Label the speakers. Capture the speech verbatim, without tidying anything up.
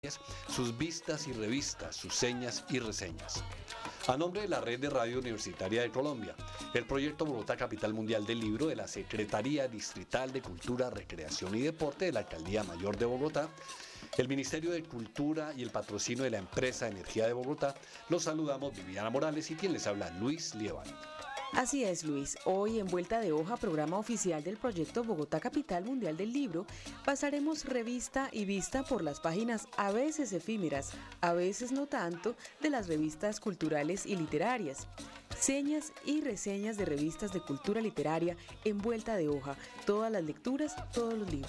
Speaker 1: sus vistas y revistas, sus señas y reseñas. A nombre de la Red de Radio Universitaria de Colombia, el proyecto Bogotá Capital Mundial del Libro de la Secretaría Distrital de Cultura, Recreación y Deporte de la Alcaldía Mayor de Bogotá, el Ministerio de Cultura y el patrocinio de la empresa Energía de Bogotá, los saludamos Viviana Morales y quien les habla Luis Lieban.
Speaker 2: Así es, Luis. Hoy en Vuelta de Hoja, programa oficial del proyecto Bogotá Capital Mundial del Libro, pasaremos revista y vista por las páginas a veces efímeras, a veces no tanto, de las revistas culturales y literarias. Señas y reseñas de revistas de cultura literaria en Vuelta de Hoja, todas las lecturas, todos los libros.